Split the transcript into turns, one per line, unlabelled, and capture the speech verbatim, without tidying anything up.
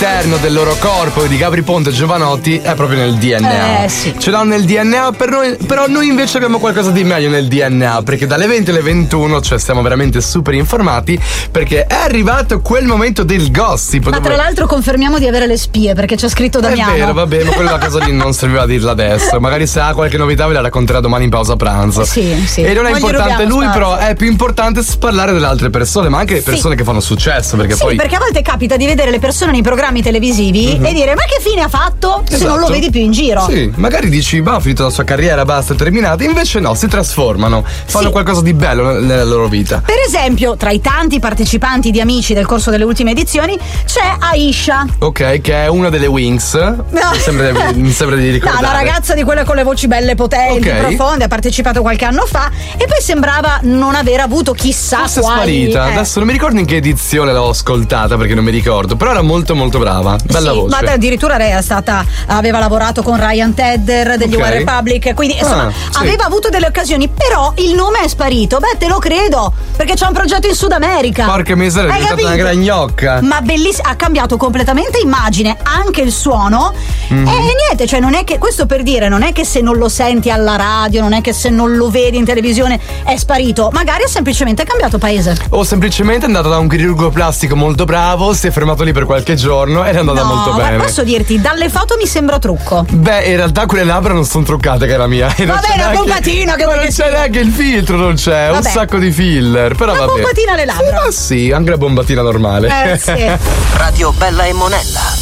all'interno del loro corpo di Gabry Ponte e Giovanotti è proprio nel D N A.
Eh, sì.
Ce l'hanno nel D N A, per noi, però noi invece abbiamo qualcosa di meglio nel D N A, perché dalle venti alle ventuno, cioè stiamo veramente super informati, perché è arrivato quel momento del gossip.
Ma tra l'altro confermiamo di avere le spie, perché c'è scritto Damiano.
È vero, vabbè, ma quella cosa lì non serviva a dirla adesso. Magari se ha qualche novità ve la racconterà domani in pausa pranzo.
Sì, sì.
E non è
Non gli
importante
rubiamo
lui,
spazio.
però è più importante parlare delle altre persone, ma anche le persone
Sì.
che fanno successo, perché
Sì,
poi
perché a volte capita di vedere le persone nei programmi televisivi
Mhm.
e dire ma che fine ha fatto se non lo
Esatto.
vedi più in giro.
Sì, magari dici, bah, ha finito la sua carriera, basta, è terminata. Invece no, si trasformano, fanno
Sì.
qualcosa di bello nella loro vita.
Per esempio, tra i tanti partecipanti di Amici del corso delle ultime edizioni c'è Aisha.
Ok, che è una delle Wings. Mi sembra, di- mi sembra di
No,
ricordare.
una ragazza di quelle con le voci belle potenti,
Ok.
profonde, ha partecipato qualche anno fa e poi sembrava non aver avuto chissà
Forse è
quali.
sparita.
eh.
Adesso non mi ricordo in che edizione l'ho ascoltata perché non mi ricordo. Però era molto molto brava. Bella
Sì,
voce.
ma addirittura lei è stata, aveva lavorato con Ryan Tedder degli
Ok.
One Republic, quindi insomma
Ah, sì.
aveva avuto delle occasioni, però il nome è sparito. Beh, te lo credo, perché c'è un progetto in Sud America.
Porca miseria, è
Hai
diventata una
capito?
gran gnocca.
Ma bellissimo, ha cambiato completamente immagine, anche il suono.
Mhm.
E niente, cioè non è che, questo per dire, non è che se non lo senti alla radio, non è che se non lo vedi in televisione è sparito, magari ha semplicemente cambiato paese.
O semplicemente è andato da un chirurgo plastico molto bravo, si è fermato lì per qualche giorno ed è andata
No,
molto
ma
bene.
posso dirti, dalle foto mi sembra trucco.
Beh, in realtà quelle labbra non sono truccate, cara mia. E non
Vabbè,
c'è
una
neanche-
pompatina, che
ma
vuoi
non
che
c'è
sia?
neanche il filtro, non c'è, un
Vabbè.
sacco di filler. Però
Una
vabbè.
pompatina alle labbra.
Sì, ma sì, anche la bombatina normale.
Eh, sì.
Radio Bella e Monella.